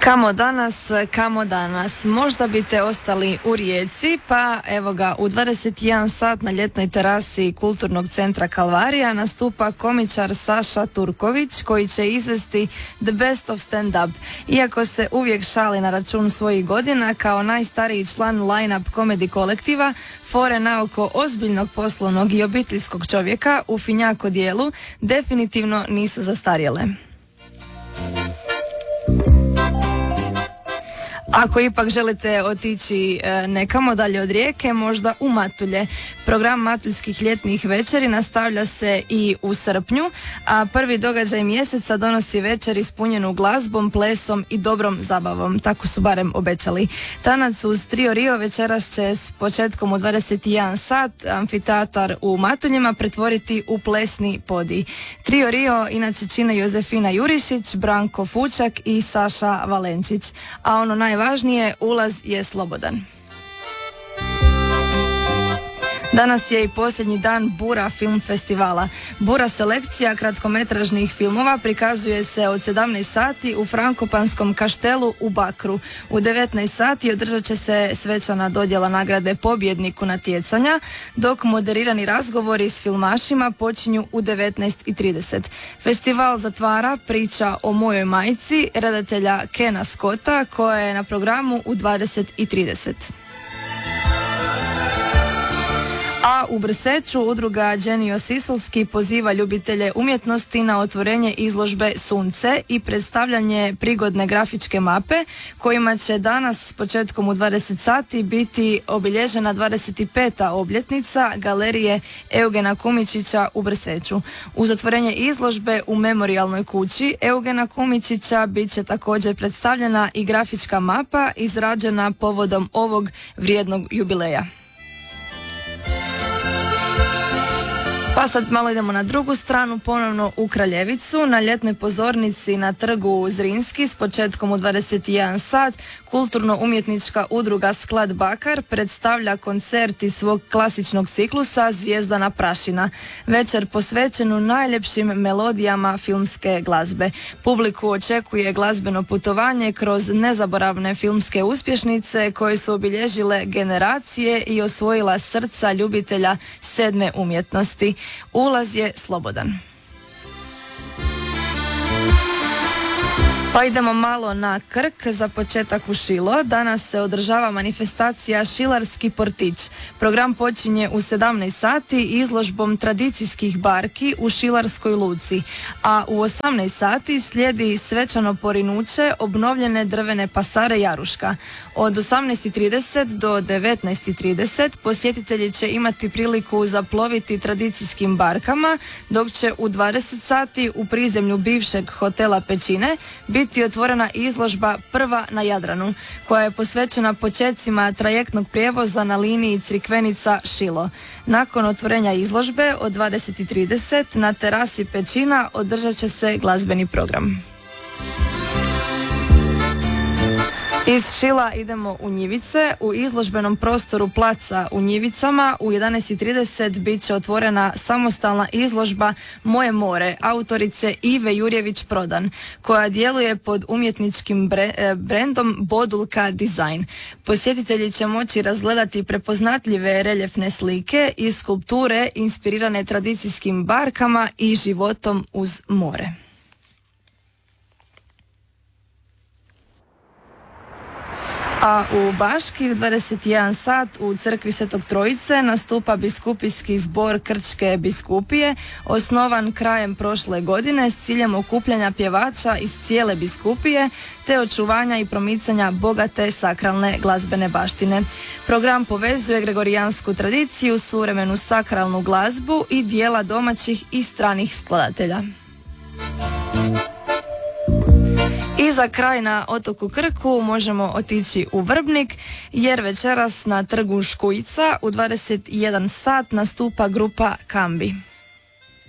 Kamo danas, kamo danas. Možda biste ostali u Rijeci, pa evo ga, u 21 sat na ljetnoj terasi Kulturnog centra Kalvarija nastupa komičar Saša Turković, koji će izvesti The Best of Stand Up. Iako se uvijek šali na račun svojih godina, kao najstariji član line-up komedi kolektiva, fore naoko ozbiljnog poslovnog i obiteljskog čovjeka u finjako dijelu definitivno nisu zastarjele. Ako ipak želite otići nekamo dalje od Rijeke, možda u Matulje. Program matuljskih ljetnih večeri nastavlja se i u srpnju, a prvi događaj mjeseca donosi večer ispunjenu glazbom, plesom i dobrom zabavom. Tako su barem obećali. Tanac uz Trio Rio večeras će s početkom u 21 sat amfiteatar u Matuljima pretvoriti u plesni podij. Trio Rio inače čine Jozefina Jurišić, Branko Fučak i Saša Valenčić. A ono najvažnije, ulaz je slobodan. Danas je i posljednji dan Bura film festivala. Bura selekcija kratkometražnih filmova prikazuje se od 17 sati u Frankopanskom kaštelu u Bakru. U 19 sati održat će se svečana dodjela nagrade pobjedniku natjecanja, dok moderirani razgovori s filmašima počinju u 19:30. Festival zatvara priča o mojoj majci redatelja Kena Scotta, koja je na programu u 20:30. A u Brseću udruga Genio Sisulski poziva ljubitelje umjetnosti na otvorenje izložbe Sunce i predstavljanje prigodne grafičke mape, kojima će danas s početkom u 20 sati biti obilježena 25. obljetnica galerije Eugena Kumičića u Brseću. Uz otvorenje izložbe u memorijalnoj kući Eugena Kumičića bit će također predstavljena i grafička mapa izrađena povodom ovog vrijednog jubileja. Pa sad malo idemo na drugu stranu, ponovno u Kraljevicu. Na ljetnoj pozornici na trgu Zrinski s početkom u 21 sat kulturno-umjetnička udruga Sklad Bakar predstavlja koncert iz svog klasičnog ciklusa Zvijezdana prašina. Večer posvećenu najljepšim melodijama filmske glazbe. Publiku očekuje glazbeno putovanje kroz nezaboravne filmske uspješnice koje su obilježile generacije i osvojila srca ljubitelja sedme umjetnosti. Ulaz je slobodan. Pa idemo malo na Krk, za početak u Šilo. Danas se održava manifestacija Šilarski portić. Program počinje u 17 sati izložbom tradicijskih barki u Šilarskoj luci, a u 18 sati slijedi svečano porinuće obnovljene drvene pasare Jaruška. Od 18:30 do 19:30 posjetitelji će imati priliku zaploviti tradicijskim barkama, dok će u 20 sati u prizemlju bivšeg hotela Pećine biti otvorena izložba Prva na Jadranu, koja je posvećena počecima trajektnog prijevoza na liniji Crikvenica-Šilo. Nakon otvorenja izložbe od 20:30 na terasi Pećina održat će se glazbeni program. Iz Šila idemo u Njivice. U izložbenom prostoru placa u Njivicama u 11:30 bit će otvorena samostalna izložba Moje more autorice Ive Jurjević-Prodan, koja djeluje pod umjetničkim brendom Bodulka Design. Posjetitelji će moći razgledati prepoznatljive reljefne slike i skulpture inspirirane tradicijskim barkama i životom uz more. A u Baški u 21 sat u crkvi Svetog Trojice nastupa biskupijski zbor Krčke biskupije, osnovan krajem prošle godine s ciljem okupljanja pjevača iz cijele biskupije te očuvanja i promicanja bogate sakralne glazbene baštine. Program povezuje gregorijansku tradiciju, suvremenu sakralnu glazbu i dijela domaćih i stranih skladatelja. I za kraj na otoku Krku možemo otići u Vrbnik, jer večeras na trgu Škujica u 21 sat nastupa grupa Kambi.